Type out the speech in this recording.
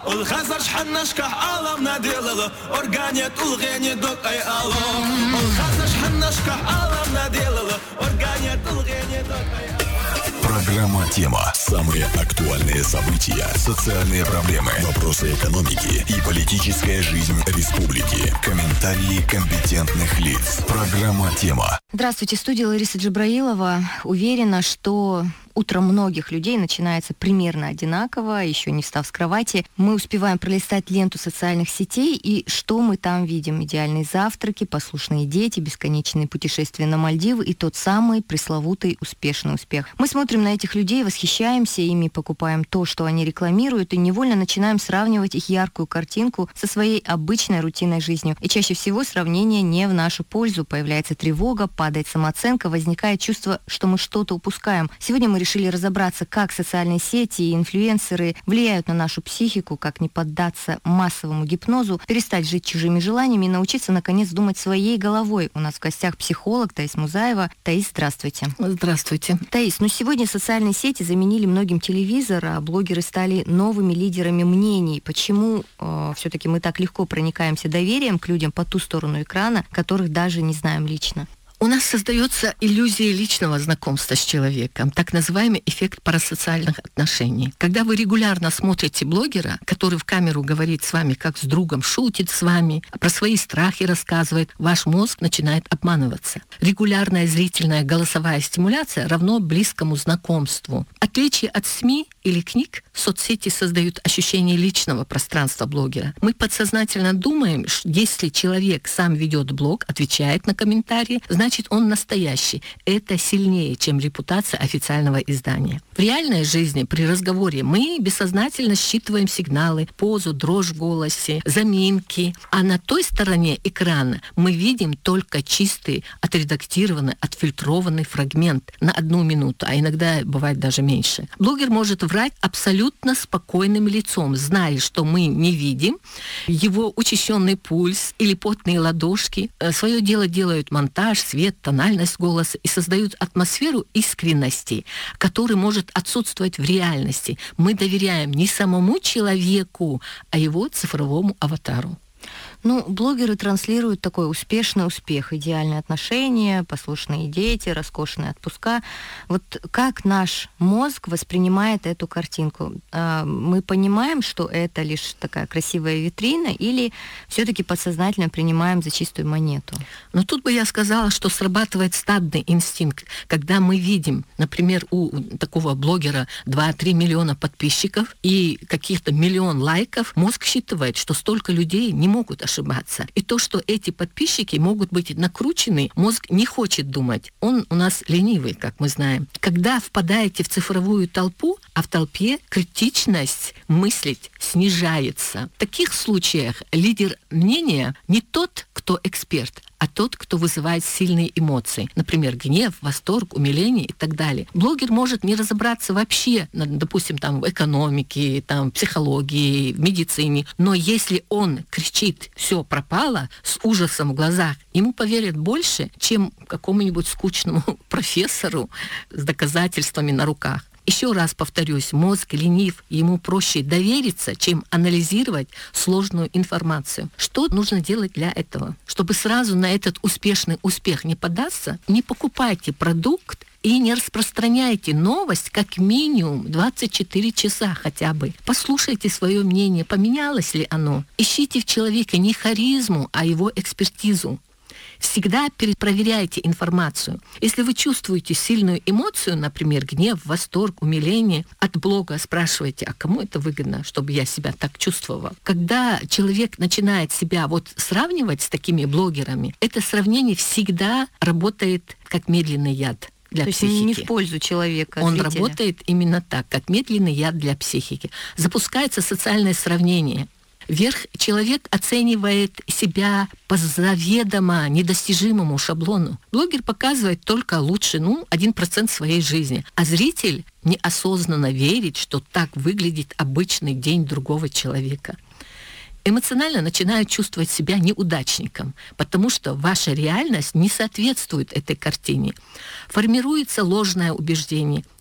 ул хазар шханнашка аламна делала, органет улгени док ай ало. Ул хазар шханнашка аламна делала, органет улгени док ай ало. Программа «Тема». Самые актуальные события, социальные проблемы, вопросы экономики и политическая жизнь республики. Комментарии компетентных лиц. Программа «Тема». Здравствуйте, студия Лариса Джабраилова. Уверена, что утро многих людей начинается примерно одинаково, еще не встав с кровати. Мы успеваем пролистать ленту социальных сетей, и что мы там видим? Идеальные завтраки, послушные дети, бесконечные путешествия на Мальдивы и тот самый пресловутый успешный успех. Мы смотрим на этих людей, восхищаемся ими, покупаем то, что они рекламируют, и невольно начинаем сравнивать их яркую картинку со своей обычной рутинной жизнью. И чаще всего сравнение не в нашу пользу. Появляется тревога, падает самооценка, возникает чувство, что мы что-то упускаем. Сегодня мы решили разобраться, как социальные сети и инфлюенсеры влияют на нашу психику, как не поддаться массовому гипнозу, перестать жить чужими желаниями и научиться, наконец, думать своей головой. У нас в гостях психолог Таис Музаева. Таис, здравствуйте. Здравствуйте. Таис, сегодня социальные сети заменили многим телевизор, а блогеры стали новыми лидерами мнений. Почему все-таки мы так легко проникаемся доверием к людям по ту сторону экрана, которых даже не знаем лично? У нас создается иллюзия личного знакомства с человеком, так называемый эффект парасоциальных отношений. Когда вы регулярно смотрите блогера, который в камеру говорит с вами как с другом, шутит с вами, про свои страхи рассказывает, ваш мозг начинает обманываться. Регулярная зрительная голосовая стимуляция равно близкому знакомству. Отличие от СМИ или книг, соцсети создают ощущение личного пространства блогера. Мы подсознательно думаем, что если человек сам ведет блог, отвечает на комментарии, значит, он настоящий. Это сильнее, чем репутация официального издания. В реальной жизни при разговоре мы бессознательно считываем сигналы, позу, дрожь в голосе, заминки. А на той стороне экрана мы видим только чистый, отредактированный, отфильтрованный фрагмент на 1 минуту, а иногда бывает даже меньше. Блогер может врать абсолютно спокойным лицом, зная, что мы не видим его учащенный пульс или потные ладошки. Свое дело делают монтаж, свет, тональность голоса и создают атмосферу искренности, которая может отсутствовать в реальности. Мы доверяем не самому человеку, а его цифровому аватару. Блогеры транслируют такой успешный успех, идеальные отношения, послушные дети, роскошные отпуска. Вот как наш мозг воспринимает эту картинку? Мы понимаем, что это лишь такая красивая витрина, или все-таки подсознательно принимаем за чистую монету? Тут бы я сказала, что срабатывает стадный инстинкт. Когда мы видим, например, у такого блогера 2-3 миллиона подписчиков и каких-то миллион лайков, мозг считывает, что столько людей не могут ошибаться. И то, что эти подписчики могут быть накручены, мозг не хочет думать. Он у нас ленивый, как мы знаем. Когда впадаете в цифровую толпу, а в толпе критичность мыслить снижается. В таких случаях лидер мнения не тот, кто эксперт, а тот, кто вызывает сильные эмоции. Например, гнев, восторг, умиление и так далее. Блогер может не разобраться вообще, допустим, в экономике, психологии, в медицине. Но если он кричит «все пропало» с ужасом в глазах, ему поверят больше, чем какому-нибудь скучному профессору с доказательствами на руках. Еще раз повторюсь, мозг ленив, ему проще довериться, чем анализировать сложную информацию. Что нужно делать для этого? Чтобы сразу на этот успешный успех не поддаться, не покупайте продукт и не распространяйте новость как минимум 24 часа хотя бы. Послушайте свое мнение, поменялось ли оно. Ищите в человеке не харизму, а его экспертизу. Всегда перепроверяйте информацию. Если вы чувствуете сильную эмоцию, например, гнев, восторг, умиление, от блога спрашивайте, а кому это выгодно, чтобы я себя так чувствовал? Когда человек начинает себя сравнивать с такими блогерами, это сравнение всегда работает как медленный яд для психики. То есть не в пользу человека, Он зрителя. работает именно так, как медленный яд для психики. Запускается социальное сравнение. Человек оценивает себя по заведомо недостижимому шаблону. Блогер показывает только лучше, 1% своей жизни. А зритель неосознанно верит, что так выглядит обычный день другого человека. Эмоционально начинают чувствовать себя неудачником, потому что ваша реальность не соответствует этой картине. Формируется ложное убеждение.